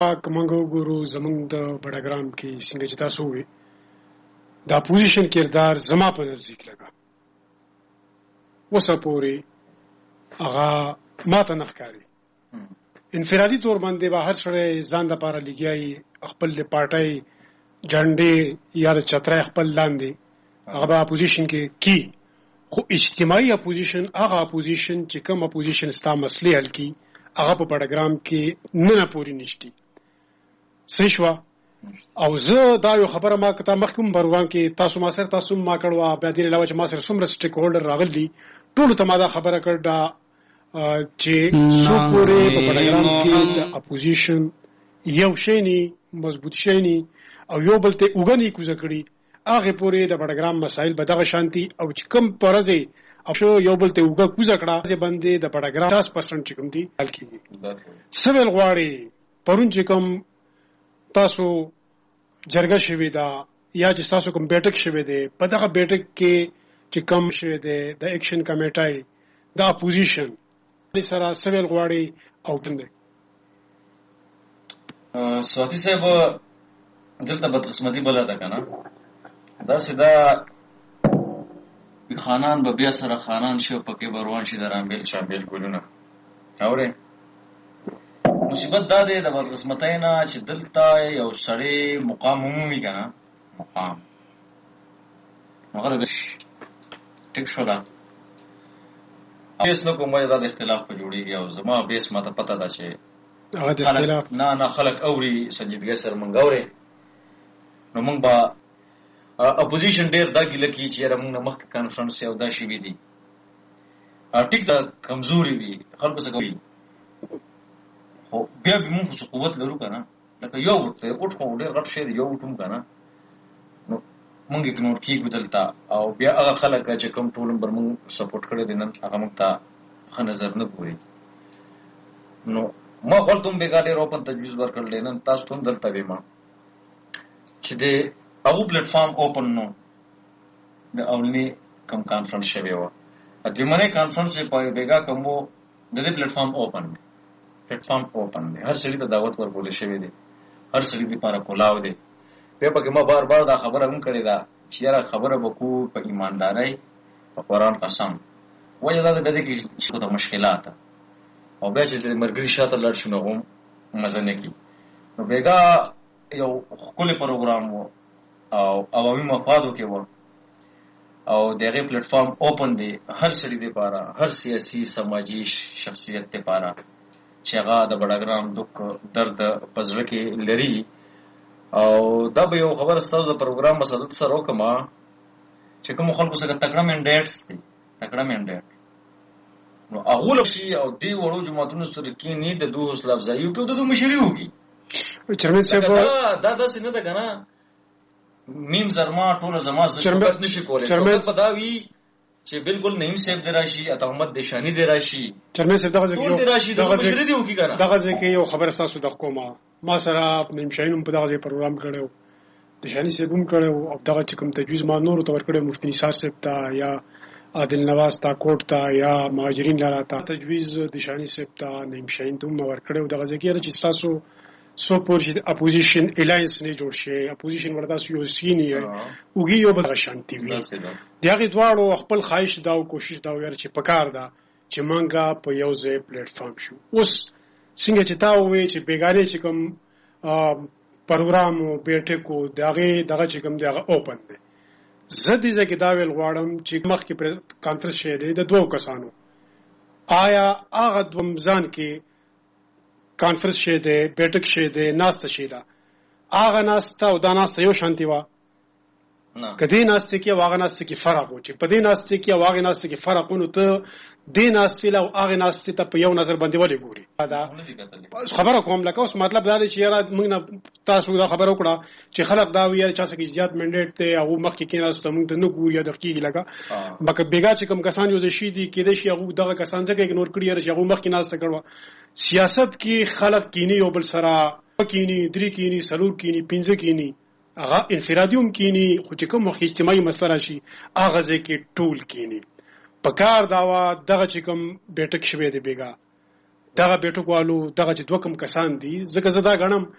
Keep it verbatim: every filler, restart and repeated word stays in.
کومنګ وګورو زمونږ د بډاګرام کې څنګه چې تاسو وې د اپوزیشن کردار زما په نزدیک لګا وسه پورې هغه ماته نه ښکاري انفرادي تور باندې به هر سړی ځان د پاره لګیایي خپل پارټۍ جنډې یا چترای خپل لاندې هغه به اپوزیشن کې کی خو اجتماعي اپوزیشن هغه اپوزیشن چې کوم اپوزیشن ستا مسلې حل کی هغه په بډاګرام کې نه نه پوری نشتی صحیح شو او زه دا یو خبره ما کته مخکوم پروګرام کې تاسو ما سره تاسو ما کړوا بیا دې علاوه چې ما سره څومره سټیک هولډر راغلي ټول ته ما دا خبره کړ دا چې څو پورې په بډاګرام کې د اپوزیشن یو شینی مضبوط شینی او یو بل ته وګنی کوزه کړی هغه پورې د بډاګرام مسایل به دغه شانتي او چې کم پرځي او شو یو بل ته وګه کوزه کړه چې باندې د بډاګرام پچاس پرسنټ چې کوم دي حل کیږي سویل غواړي پرون چې کوم تاسو جرګه شوی دا یا چې تاسو کوم بیٹک شوی دی په دغه بیٹک کې چې کم شوی دی د اکشن کمیټای د اپوزیشن سره سویل غواړي او بنده سواتي صاحب دلته بدقسمتي بلا ده کنه دا سیدا خانان به بیا سره خانان شو پکې بروان شي درامبل شامل ګلونه اورې مصیبت دا ده د بدقسمتۍ نه چې دلته یو سړی مقام عمومي کنه مقام مغرب ټیک شو دا بیس نو کومه دا د اختلاف په جوړیږي او زما بیس ماته پته ده چې هغه د اختلاف نه نه خلک اوري سنجیدګۍ سره مونږ اوري نو مونږ با اپوزیشن ډیر دا ګیله کی چې موږ نه مخکې کانفرنس یو دا شی وی دي ټیک دا کمزوري وي خلکو څخه کوي خو بیا به موږ څه قوت لرو کنه لکه یو ورته اوټ خو ډیر غټ شی دی یو ټوم کنه نو مونږ اګنور کیږو دلته او بیا هغه خلک چې کوم ټولم بر مونږ سپورټ کړی دي نن هغه مونږ ته ښه نظر نه ګوري نو ما خپل ته به ګاډي روپن تجویز ورکړل نن تاسو ته دلته به ما چې دې هغه پلیټ فارم اوپن نو د اولنی کم کانفرنس شوی و ا دې منه کانفرنس په بیګا کومو د دې پلیټ فارم اوپن پلیټ فارم اوپن دی هر سړي ته دعوت ورکول شوی دی هر سړي لپاره کولاو دی په پکې ما بار بار دا خبره هم کړې ده چې یاره خبره وکړو په ایماندارۍ په قرآن قسم وجه دا ده کې څه د مشکلات او بیا چې د مرګري شاته لړ شنو هم مزه نه کی نو بیګا یو خپل پروګرام وو او عوامي مفادو کې وو او دغه پلیټ فارم اوپن دی هر سړي لپاره هر سیاسي سماجی شخصیت لپاره چې هغه د بډاګرام دوک درد پزړه کې لري او دا به یو خبر ستاسو د پروګرام مسدد سره وکما چې کوم خلکو سره تکړه منډیټس دي تکړه منډیټ نو هغه لشي او دی وړو جماعتونو سره کې نه د دوه حوصله افزایي او د دوه مشري وږي چرمن صاحب دا دا څنګه ده کنه میم زرما ټول زما څخه نشي کولای څه پداوی چې بالکل نیم صاحب دراشي اتهمت دشانی دراشي چرمن صاحب دغه ټول دراشي دغه مشري دی وږي کنه دغه ځکه یو خبر تاسو د کومه ما سره نیم شاینم په دغه پروګرام کړو دشانی صاحب هم کړو او دغه چې کوم تجویز ما نور تور کړو مفتی نثار صاحب ته یا عادل نواز تا کوټ ته یا مهاجرین لاره ته تجویز دشانی صاحب ته نیم شاین ته ور کړو دغه ځکه چې تاسو سو پورې اپوزیشن الاینس نه جوړ شي اپوزیشن ورته یو سینی اوږي یو بل شانتي وي دغه دواړو خپل خواهش دا او کوشش دا ویل چې پکار دا چې مونږه په یو ځای پلیټ فارم شو اوس څنګه چې تا وې چې بیګانې چې کوم پروګرام بیٹکو دغه دغه چې کوم دغه اوپن دی زدي ځکه دا ویل غواړم چې مخکې کانفرنس شه دی د دوه کسانو آیا هغه د رمضان کې کانفرنس شه دی بیٹک شه دی ناسته شه دا هغه ناسته او دا ناسته یو شانتي وا نه کدی ناسته کې واغ ناسته کې فرق و چې په دې ناسته کې واغ ناسته کې فرق ونه ته دین اصل او هغه ناسته ته په یو نظر باندې ولې ګوري دا خبره کوم لکه اوس مطلب دا دی چې یاره موږ نه تاسو دا خبره وکړه چې خلک دا ویل چې څه زیات منډیټ ته او مخکې کې ناسته موږ ته نه ګوري د حقیقي لګه بکه بیګا چې کوم کسان یو شي دي کې د شي هغه دغه کسان څنګه اګنور کړی چې هغه مخکې ناسته کړو سیاست کې خلک کینی یو بل سره کینی درې کینی سلور کینی پنځه کینی هغه انفرادیوم کینی خو چې کوم اجتماعي مسله راشي هغه ځکه ټول کینی پکار داوا دغه چې کوم بیٹک شوی دی بیګا دغه بیٹک والو دغه چې دوه کم کسان دي زګه زدا غنم